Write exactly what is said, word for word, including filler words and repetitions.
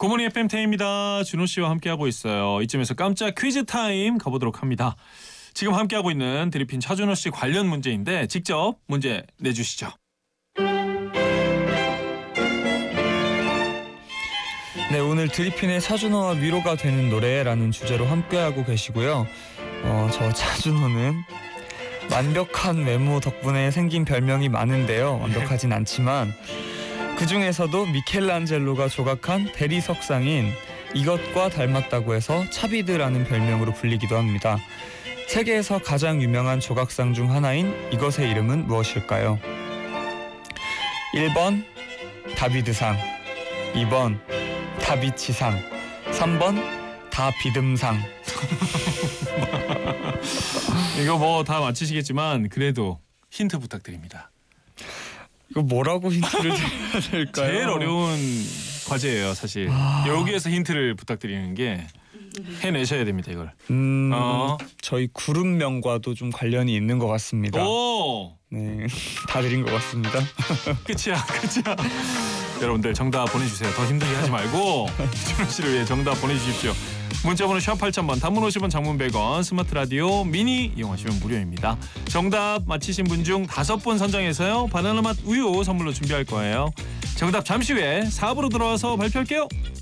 굿모닝 에프엠 태희입니다. 준호 씨와 함께하고 있어요. 이쯤에서 깜짝 퀴즈 타임 가보도록 합니다. 지금 함께하고 있는 드리핀 차준호 씨 관련 문제인데 직접 문제 내주시죠. 네, 오늘 드리핀의 차준호와 위로가 되는 노래라는 주제로 함께하고 계시고요. 어, 저 차준호는 완벽한 외모 덕분에 생긴 별명이 많은데요. 완벽하진 않지만 그 중에서도 미켈란젤로가 조각한 대리석상인 이것과 닮았다고 해서 차비드라는 별명으로 불리기도 합니다. 세계에서 가장 유명한 조각상 중 하나인 이것의 이름은 무엇일까요? 일 번 다비드상, 이 번 다비치상, 삼 번 다비듬상. 이거 뭐 다 맞히시겠지만 그래도 힌트 부탁드립니다. 이거 뭐라고 힌트를 드려야 될까요? 제일 어려운 과제예요, 사실. 아... 여기에서 힌트를 부탁드리는 게 해내셔야 됩니다, 이걸. 음, 어. 저희 그룹명과도 좀 관련이 있는 것 같습니다. 오! 네, 다 드린 것 같습니다. 끝이야, 끝이야. 여러분들 정답 보내주세요. 더 힘들게 하지 말고 준호 씨를 위해 정답 보내주십시오. 문자번호 샵 팔천 번, 단문 오십 원, 장문 백 원, 스마트 라디오 미니 이용하시면 무료입니다. 정답 맞히신 분 중 다섯 분 선정해서요 바나나 맛 우유 선물로 준비할 거예요. 정답 잠시 후에 사 부로 돌아와서 발표할게요.